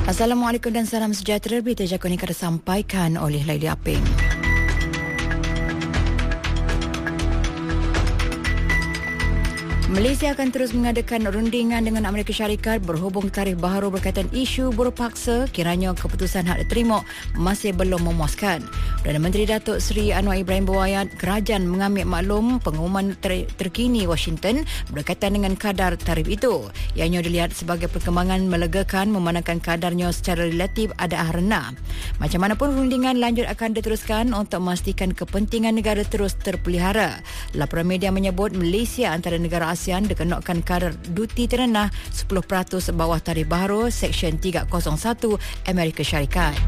Assalamualaikum dan salam sejahtera. Berita Jakun ini akan disampaikan oleh Laili Aping. Malaysia akan terus mengadakan rundingan dengan Amerika Syarikat berhubung tarikh baharu berkaitan isu buruh paksa kiranya keputusan hak diterima masih belum memuaskan. Perdana Menteri Datuk Seri Anwar Ibrahim berwayat kerajaan mengambil maklum pengumuman terkini Washington berkaitan dengan kadar tarif itu. Ianya dilihat sebagai perkembangan melegakan memandangkan kadarnya secara relatif ada rendah. Macam mana pun rundingan lanjut akan diteruskan untuk memastikan kepentingan negara terus terpelihara. Laporan media menyebut Malaysia antara negara ASEAN dikenakan kadar duti terendah 10% bawah tarif baharu Seksyen 301 Amerika Syarikat.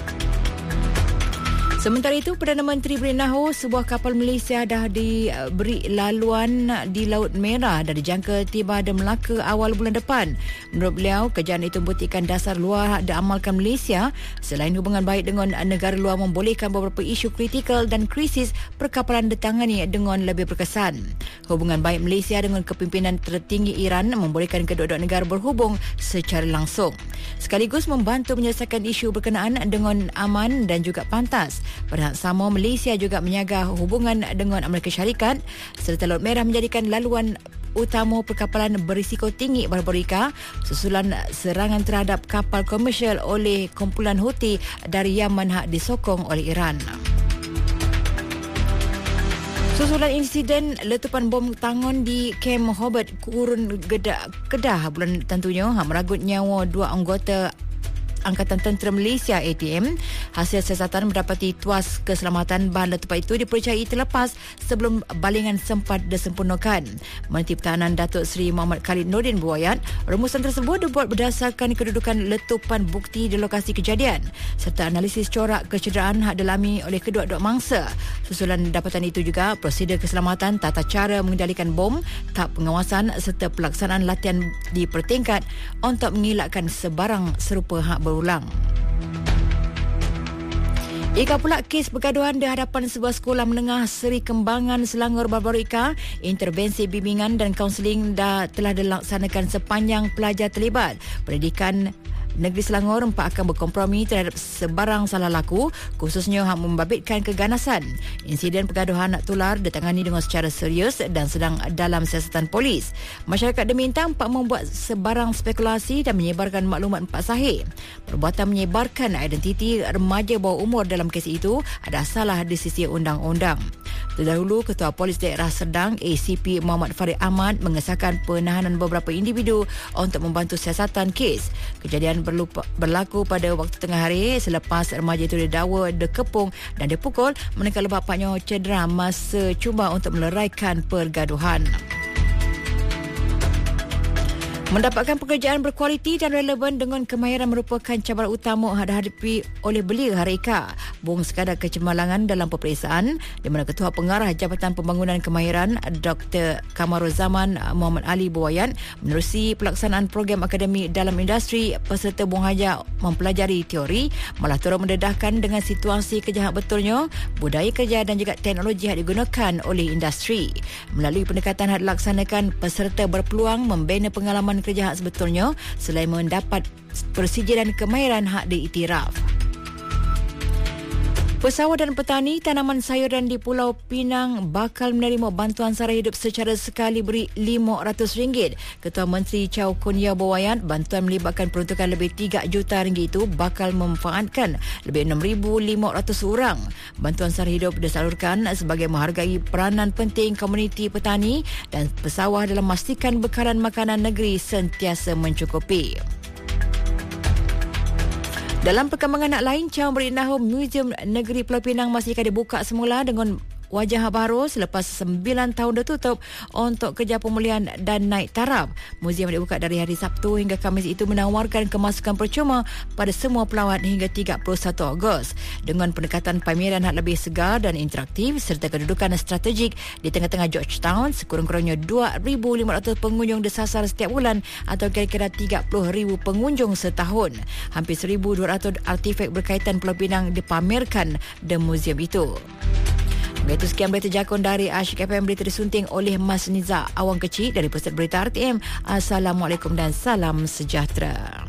Sementara itu, Perdana Menteri beritahu sebuah kapal Malaysia dah diberi laluan di Laut Merah dan dijangka tiba di Melaka awal bulan depan. Menurut beliau, kerjaan itu membuktikan dasar luar diamalkan Malaysia selain hubungan baik dengan negara luar membolehkan beberapa isu kritikal dan krisis perkapalan ditangani dengan lebih berkesan. Hubungan baik Malaysia dengan kepimpinan tertinggi Iran membolehkan kedua-dua negara berhubung secara langsung, sekaligus membantu menyelesaikan isu berkenaan dengan aman dan juga pantas. Pada saat sama, Malaysia juga menjaga hubungan dengan Amerika Syarikat serta Laut Merah menjadikan laluan utama perkapalan berisiko tinggi Barbarika susulan serangan terhadap kapal komersial oleh kumpulan Houthi dari Yaman hak disokong oleh Iran. Susulan insiden letupan bom tangon di Kem Hobart, Kurun Kedah bulan tentunya meragut nyawa dua anggota Angkatan Tentera Malaysia ATM. Hasil siasatan mendapati tuas keselamatan bahan letupan itu dipercayai terlepas sebelum balingan sempat disempurnakan. Menteri Pertahanan Datuk Seri Muhammad Khalid Nordin berwayat rumusan tersebut dibuat berdasarkan kedudukan letupan bukti di lokasi kejadian serta analisis corak kecederaan hak dilami oleh kedua-dua mangsa. Susulan dapatan itu juga prosedur keselamatan, tata cara mengendalikan bom, tahap pengawasan serta pelaksanaan latihan di bertingkat untuk mengelakkan sebarang serupa hak berulang. Ika pula kes pergaduhan di hadapan sebuah sekolah menengah Seri Kembangan Selangor Barbarika. Intervensi bimbingan dan kaunseling telah dilaksanakan sepanjang pelajar terlibat. Pendidikan Negeri Selangor akan berkompromi terhadap sebarang salah laku, khususnya hak membabitkan keganasan. Insiden pergaduhan nak tular ditangani dengan secara serius dan sedang dalam siasatan polis. Masyarakat diminta membuat sebarang spekulasi dan menyebarkan maklumat sahih. Perbuatan menyebarkan identiti remaja bawah umur dalam kes itu ada salah di sisi undang-undang. Terdahulu, Ketua Polis Daerah Serdang ACP Muhammad Farid Ahmad mengesahkan penahanan beberapa individu untuk membantu siasatan kes. Kejadian berlaku pada waktu tengah hari selepas remaja itu didakwa dikepung dan dipukul manakala bapaknya cedera masa cuba untuk meleraikan pergaduhan. Mendapatkan pekerjaan berkualiti dan relevan dengan kemahiran merupakan cabaran utama hadapi oleh belia Harika. Bukan sekadar kecemerlangan dalam peperiksaan, di mana Ketua Pengarah Jabatan Pembangunan Kemahiran Dr. Kamaruzaman Muhammad Ali berwayat menerusi pelaksanaan program akademik dalam industri, peserta buang hajat mempelajari teori malah turut mendedahkan dengan situasi kerja hak betulnya, budaya kerja dan juga teknologi yang digunakan oleh industri. Melalui pendekatan yang dilaksanakan, peserta berpeluang membina pengalaman kerja hak sebetulnya selain mendapat persijil kemahiran hak diiktiraf. Pesawat dan petani tanaman sayuran di Pulau Pinang bakal menerima bantuan sara hidup secara sekali beri RM500. Ketua Menteri Chow Kun Yeow berwayat bantuan melibatkan peruntukan lebih RM3 juta itu bakal memanfaatkan lebih 6,500 orang. Bantuan sara hidup disalurkan sebagai menghargai peranan penting komuniti petani dan pesawah dalam memastikan bekalan makanan negeri sentiasa mencukupi. Dalam perkembangan lain, Chow beritahu Muzium Negeri Pulau Pinang masih akan dibuka semula dengan wajah baru selepas 9 tahun ditutup untuk kerja pemulihan dan naik taraf. Muzium dibuka dari hari Sabtu hingga Khamis itu menawarkan kemasukan percuma pada semua pelawat hingga 31 Ogos. Dengan pendekatan pameran hak lebih segar dan interaktif serta kedudukan strategik di tengah-tengah Georgetown, sekurang-kurangnya 2,500 pengunjung disasar setiap bulan atau kira-kira 30,000 pengunjung setahun. Hampir 1,200 artifak berkaitan Pulau Pinang dipamerkan di muzium itu. Itu sekian berita Jakun dari Asyik FM. Berita disunting oleh Mas Niza Awang Kecil dari Pusat Berita RTM. Assalamualaikum dan salam sejahtera.